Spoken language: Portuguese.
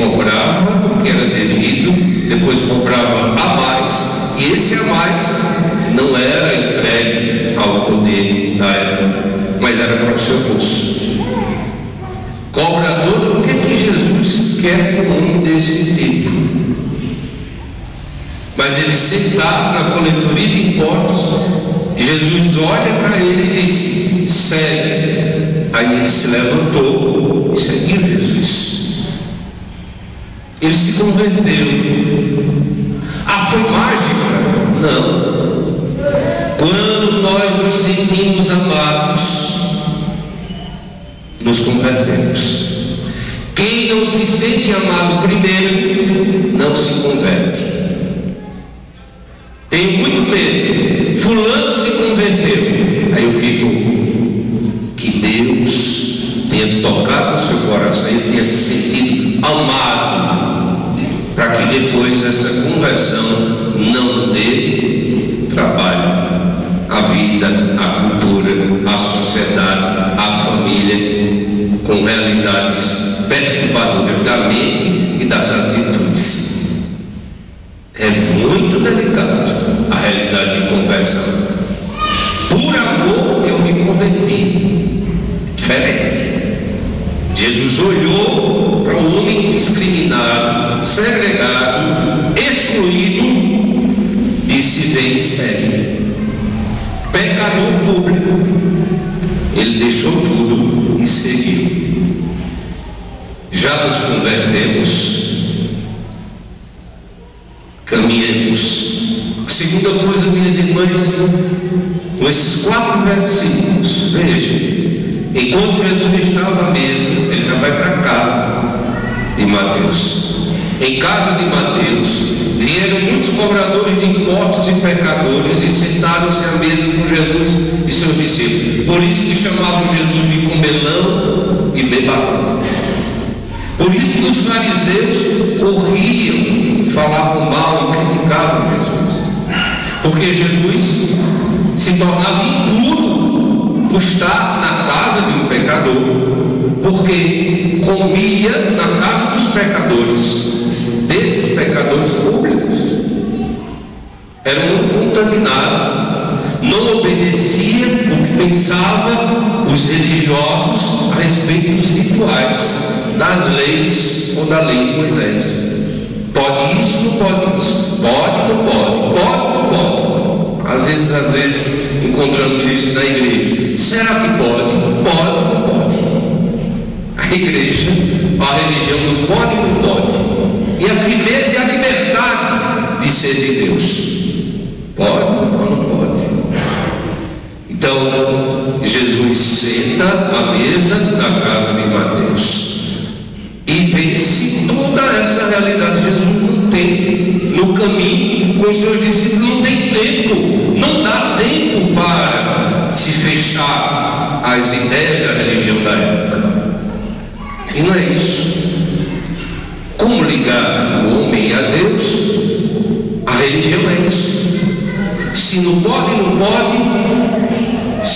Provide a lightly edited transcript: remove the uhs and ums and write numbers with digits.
cobrava o que era devido, depois cobrava a mais, e esse a mais não era entregue ao poder da época, mas era para o seu bolso. Cobrador, o que é que Jesus quer com um homem desse tipo? Mas ele sentado na coletoria de impostos, Jesus olha para ele e diz: segue. Aí ele se levantou e seguiu Jesus. Ele se converteu. Ah, foi mágica? Não. Quando nós nos sentimos amados, nos convertemos. Quem não se sente amado primeiro, não se converte. Tenho muito medo. Fulano se converteu. Aí eu fico, que Deus tenha tocado o seu coração e tenha se sentido amado, para que depois essa conversão não dê trabalho à vida, à cultura, à sociedade, à família, com realidades perturbadoras da mente e das atitudes. É muito delicado a realidade de conversão. Por amor eu me converti. Diferente. Jesus olhou para o homem discriminado, segregado, excluído, disse: vem e segue. Pecador público. Ele deixou tudo e seguiu. Já nos convertemos. Caminhemos. A segunda coisa, minhas irmãs, com esses 4 versículos, vejam, enquanto Jesus estava à mesa, ele já vai para casa de Mateus. Em casa de Mateus, vieram muitos cobradores de impostos e pecadores e sentaram-se à mesa com Jesus e seus discípulos. Por isso que chamavam Jesus de comelão e bebarão. Por isso que os fariseus corriam, falavam mal e criticavam Jesus. Porque Jesus se tornava impuro por estar na casa de um pecador, porque comia na casa dos pecadores, desses pecadores públicos. Era um contaminado, não obedecia o que pensavam os religiosos a respeito dos rituais, das leis ou da lei de Moisés. Pode isso, não pode isso, pode, não pode, pode, não pode. Às vezes encontramos isso na igreja. Será que pode? Pode, não pode. A igreja, a religião não pode, não pode. E a firmeza e a liberdade de ser de Deus. Pode ou não pode? Então, Jesus senta à mesa da casa de Mateus e vence toda essa realidade. Jesus não tem, no caminho com os seus discípulos, não tem tempo, não dá tempo para se fechar às ideias da religião da época. E não é isso. Como ligar o homem a Deus? A religião é isso. Se não pode, não pode,